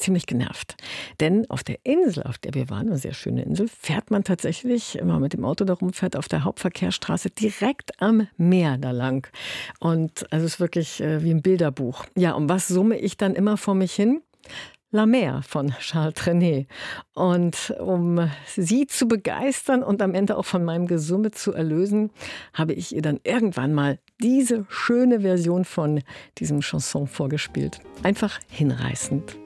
ziemlich genervt. Denn auf der Insel, auf der wir waren, eine sehr schöne Insel, fährt man tatsächlich, wenn man mit dem Auto da rumfährt, auf der Hauptverkehrsstraße direkt am Meer da lang. Und also es ist wirklich wie ein Bilderbuch. Ja, und was summe ich dann immer vor mich hin? La Mer von Charles Trenet. Und um sie zu begeistern und am Ende auch von meinem Gesumme zu erlösen, habe ich ihr dann irgendwann mal diese schöne Version von diesem Chanson vorgespielt. Einfach hinreißend.